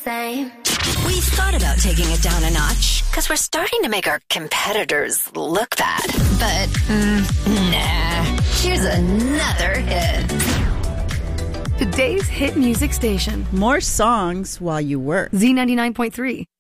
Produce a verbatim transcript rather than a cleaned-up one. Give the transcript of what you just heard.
same. We thought about taking it down a notch because we're starting to make our competitors look bad. But, mm, nah. Here's another hit. Today's hit music station. More songs while you work. Z ninety-nine point three.